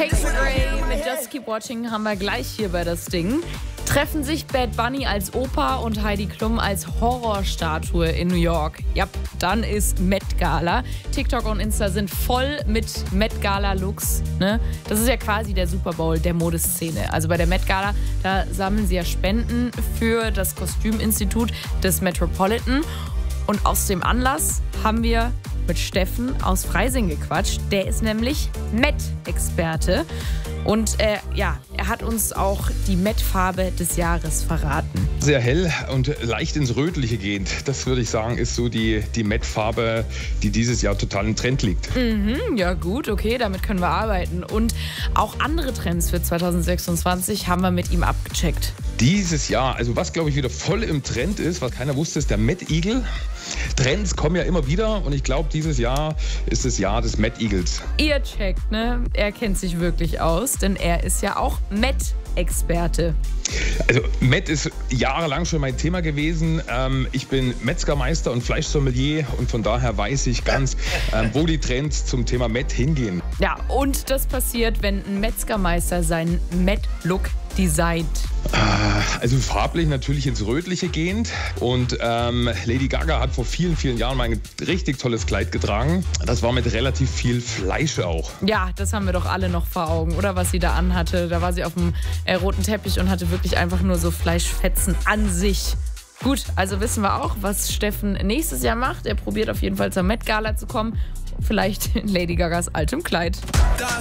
Casey Ray mit Just Keep Watching haben wir gleich hier bei das Ding. Treffen sich Bad Bunny als Opa und Heidi Klum als Horrorstatue in New York. Ja, dann ist Met Gala. TikTok und Insta sind voll mit Met Gala Looks. Ne? Das ist ja quasi der Super Bowl der Modeszene. Also bei der Met Gala, da sammeln sie ja Spenden für das Kostüminstitut des Metropolitan. Und aus dem Anlass haben wir mit Steffen aus Freising gequatscht. Der ist nämlich Met-Experte. Und er hat uns auch die Met-Farbe des Jahres verraten. Sehr hell und leicht ins Rötliche gehend. Das würde ich sagen, ist so die Met-Farbe, die dieses Jahr total im Trend liegt. Ja gut, okay, damit können wir arbeiten. Und auch andere Trends für 2026 haben wir mit ihm abgecheckt. Dieses Jahr, also was glaube ich wieder voll im Trend ist, was keiner wusste, ist der Met Eagle. Trends kommen ja immer wieder und ich glaube, dieses Jahr ist das Jahr des Met Eagles. Ihr checkt, ne? Er kennt sich wirklich aus, denn er ist ja auch Met-Experte. Also Met ist jahrelang schon mein Thema gewesen. Ich bin Metzgermeister und Fleischsommelier und von daher weiß ich ganz, wo die Trends zum Thema Met hingehen. Ja, und das passiert, wenn ein Metzgermeister seinen Met-Look designt. Also farblich natürlich ins Rötliche gehend und Lady Gaga hat vor vielen, vielen Jahren mal ein richtig tolles Kleid getragen. Das war mit relativ viel Fleisch auch. Ja, das haben wir doch alle noch vor Augen, oder was sie da anhatte. Da war sie auf dem roten Teppich und hatte wirklich einfach nur so Fleischfetzen an sich. Gut, also wissen wir auch, was Steffen nächstes Jahr macht. Er probiert auf jeden Fall zur Met Gala zu kommen. Vielleicht in Lady Gagas altem Kleid.